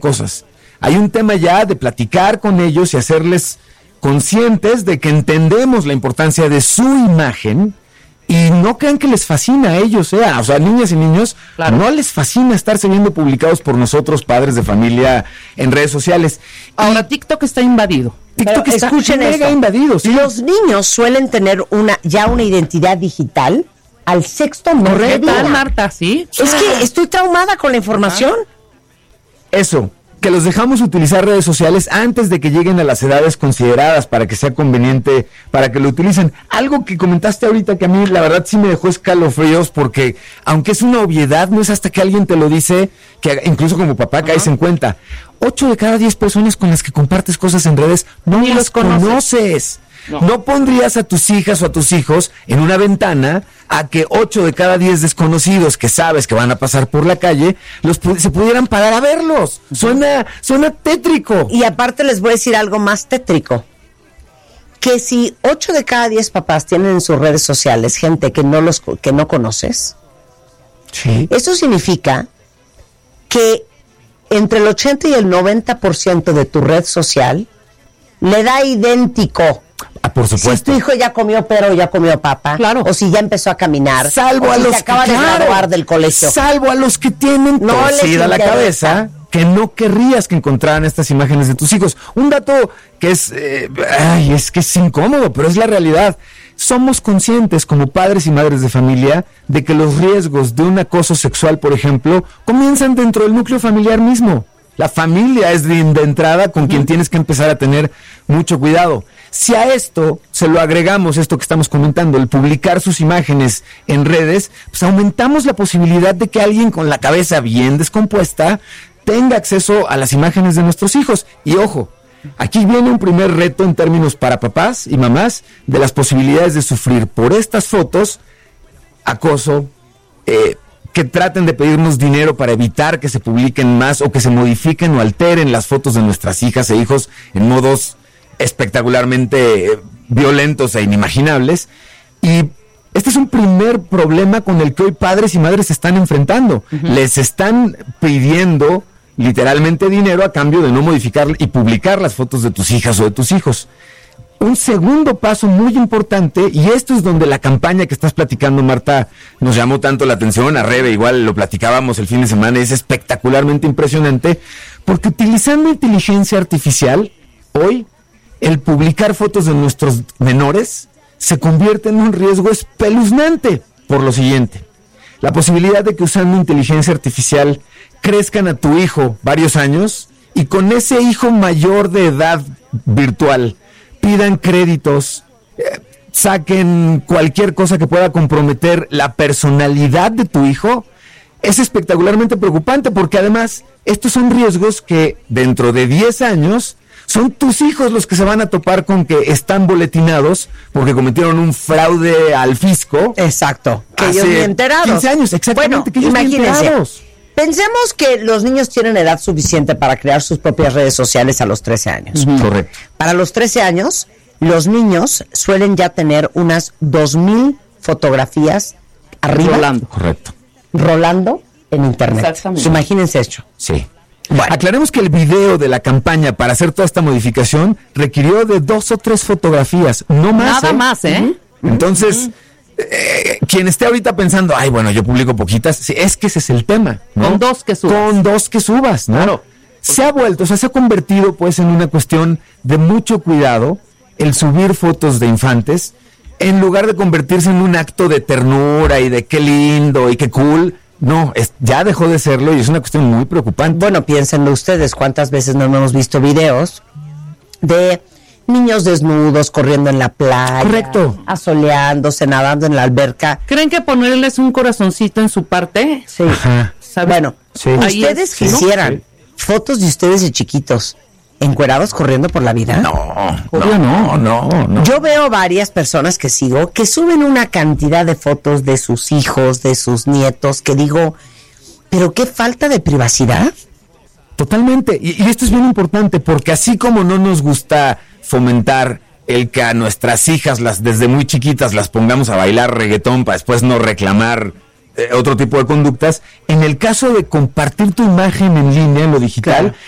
cosas. Hay un tema ya de platicar con ellos y hacerles conscientes de que entendemos la importancia de su imagen y no crean que les fascina a ellos, o sea, niñas y niños, claro, no les fascina estarse viendo publicados por nosotros, padres de familia, en redes sociales. Ahora, TikTok está invadido. TikTok está mega invadido. ¿Sí? Los niños suelen tener una identidad digital al sexto mes de vida. Marta, ¿sí? Es que estoy traumada con la información. Eso, que los dejamos utilizar redes sociales antes de que lleguen a las edades consideradas para que sea conveniente, para que lo utilicen. Algo que comentaste ahorita que a mí la verdad sí me dejó escalofríos, porque aunque es una obviedad, no es hasta que alguien te lo dice, que incluso como papá caes en cuenta. 8 de cada 10 personas con las que compartes cosas en redes no las conoces. No pondrías a tus hijas o a tus hijos en una ventana a que 8 de cada 10 desconocidos que sabes que van a pasar por la calle se pudieran parar a verlos. Suena tétrico. Y aparte les voy a decir algo más tétrico. Que si 8 de cada 10 papás tienen en sus redes sociales gente que no conoces, sí, eso significa que entre el 80 y el 90% de tu red social le da idéntico. Por supuesto. Si tu hijo ya comió pero ya comió papa, claro, o si ya empezó a caminar, salvo o a si los se acaba de graduar del colegio, salvo a los que tienen torcida la cabeza, que no querrías que encontraran estas imágenes de tus hijos. Un dato que es que es incómodo, pero es la realidad. Somos conscientes como padres y madres de familia de que los riesgos de un acoso sexual, por ejemplo, comienzan dentro del núcleo familiar mismo. La familia es de entrada con quien tienes que empezar a tener mucho cuidado. Si a esto se lo agregamos, esto que estamos comentando, el publicar sus imágenes en redes, pues aumentamos la posibilidad de que alguien con la cabeza bien descompuesta tenga acceso a las imágenes de nuestros hijos. Y ojo, aquí viene un primer reto en términos para papás y mamás de las posibilidades de sufrir por estas fotos acoso, que traten de pedirnos dinero para evitar que se publiquen más o que se modifiquen o alteren las fotos de nuestras hijas e hijos en modos espectacularmente violentos e inimaginables. Y este es un primer problema con el que hoy padres y madres se están enfrentando. Les están pidiendo literalmente dinero a cambio de no modificar y publicar las fotos de tus hijas o de tus hijos. Un segundo paso muy importante, y esto es donde la campaña que estás platicando, Marta, nos llamó tanto la atención, a Rebe igual lo platicábamos el fin de semana, es espectacularmente impresionante, porque utilizando inteligencia artificial, hoy el publicar fotos de nuestros menores se convierte en un riesgo espeluznante por lo siguiente: la posibilidad de que usando inteligencia artificial crezcan a tu hijo varios años y con ese hijo mayor de edad virtual pidan créditos, saquen cualquier cosa que pueda comprometer la personalidad de tu hijo, es espectacularmente preocupante, porque además estos son riesgos que dentro de 10 años son tus hijos los que se van a topar con que están boletinados porque cometieron un fraude al fisco. Exacto, que ellos ni enterados. 15 años, exactamente, bueno, que ellos ni enterados. Pensemos que los niños tienen edad suficiente para crear sus propias redes sociales a los 13 años. Correcto. Para los 13 años, los niños suelen ya tener unas 2,000 fotografías arriba. Rolando. Correcto. Rolando en internet. Exactamente. Imagínense esto. Sí. Bueno. Aclaremos que el video de la campaña para hacer toda esta modificación requirió de 2 o 3 fotografías, no más. Nada más, ¿eh? Entonces, quien esté ahorita pensando, ay, bueno, yo publico poquitas, sí, es que ese es el tema, ¿no? Con 2 que subas. Con 2 que subas, ¿no? Claro. Se ha vuelto, o sea, se ha convertido pues en una cuestión de mucho cuidado el subir fotos de infantes, en lugar de convertirse en un acto de ternura y de qué lindo y qué cool. No, ya dejó de serlo y es una cuestión muy preocupante. Bueno, piénsenlo ustedes, ¿cuántas veces no hemos visto videos de niños desnudos corriendo en la playa? Correcto. Asoleándose, nadando en la alberca. ¿Creen que ponerles un corazoncito en su parte? Sí. Ajá. Bueno, Sí. ustedes Ahí es, quisieran ¿no? fotos de ustedes de chiquitos encuerados corriendo por la vida. No. Yo veo varias personas que sigo que suben una cantidad de fotos de sus hijos, de sus nietos, que digo, pero qué falta de privacidad. Totalmente, y esto es bien importante, porque así como no nos gusta fomentar el que a nuestras hijas desde muy chiquitas las pongamos a bailar reggaetón para después no reclamar otro tipo de conductas, en el caso de compartir tu imagen en línea, en lo digital,